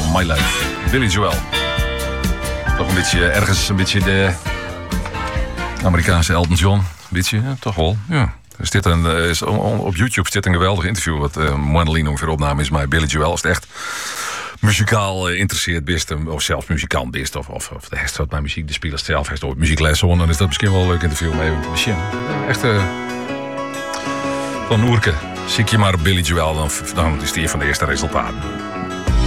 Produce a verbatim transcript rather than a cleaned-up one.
My Life. Billy Joel. Toch een beetje, ergens een beetje de Amerikaanse Elton John. Een beetje, ja, toch wel, ja. Is dit een, is, op YouTube zit een geweldig interview wat uh, Mandelin ongeveer opname is. Maar Billy Joel is het echt muzikaal uh, interesseert best. Of zelfs muzikant best. Of, of, of de rest wat bij muziek. De speler zelf heeft ooit muzieklessen. Dan is dat misschien wel een leuk interview mee. Misschien echt uh, van Oerke. Zie je maar Billy Joel. Dan, dan is die van de eerste resultaten.